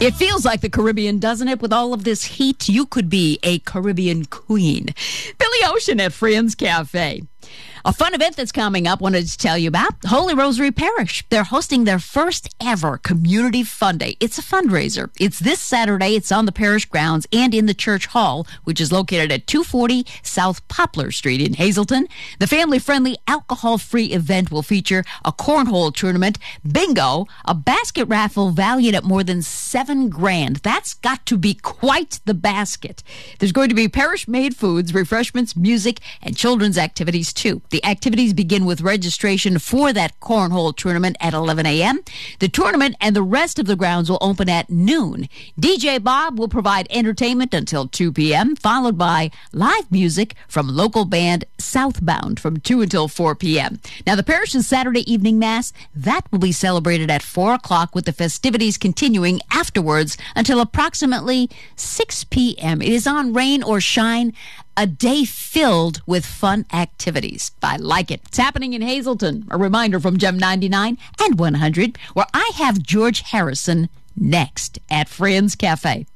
It feels like the Caribbean, doesn't it? With all of this heat, you could be a Caribbean queen. Billy Ocean at Friends Cafe. A fun event that's coming up, wanted to tell you about. Holy Rosary Parish. They're hosting their first ever Community Fun Day. It's a fundraiser. It's this Saturday. It's on the parish grounds and in the church hall, which is located at 240 South Poplar Street in Hazleton. The family-friendly, alcohol-free event will feature a cornhole tournament, bingo, a basket raffle valued at more than $7,000. That's got to be quite the basket. There's going to be parish-made foods, refreshments, music, and children's activities, too. The activities begin with registration for that cornhole tournament at 11 a.m. The tournament and the rest of the grounds will open at noon. DJ Bob will provide entertainment until 2 p.m., followed by live music from local band Southbound from 2 until 4 p.m. Now, the parish's Saturday evening mass, that will be celebrated at 4 o'clock with the festivities continuing afterwards until approximately 6 p.m. It is on rain or shine, a day filled with fun activities. I like it. It's happening in Hazleton. A reminder from Gem 99 and 100, where I have George Harrison next at Friends Cafe.